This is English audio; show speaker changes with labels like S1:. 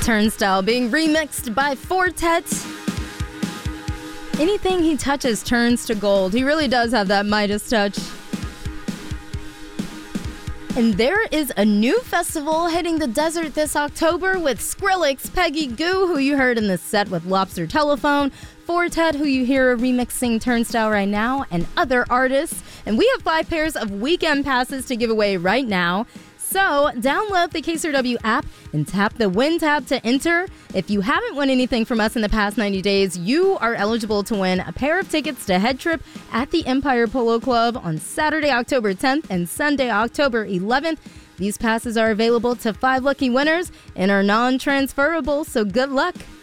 S1: Turnstile being remixed by Fortet. Anything he touches turns to gold. He really does have that Midas touch. And there is a new festival hitting the desert this October with Skrillex, Peggy Gou, who you heard in the set with Lobster Telephone, Fortet, who you hear remixing Turnstile right now, and other artists. And we have 5 pairs of weekend passes to give away right now. So download the KCRW app and tap the Win tab to enter. If you haven't won anything from us in the past 90 days, you are eligible to win a pair of tickets to Head Trip at the Empire Polo Club on Saturday, October 10th and Sunday, October 11th. These passes are available to 5 lucky winners and are non-transferable, so good luck.